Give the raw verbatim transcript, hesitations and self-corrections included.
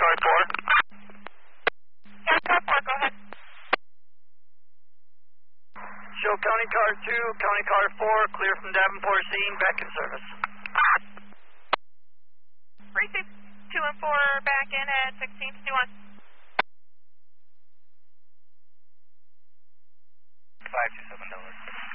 car four. Yeah, car four, go ahead. Show county car two, county car four, clear from Davenport scene, back in service. Receive two and four back in at sixteen fifty-one. five two seven dollars.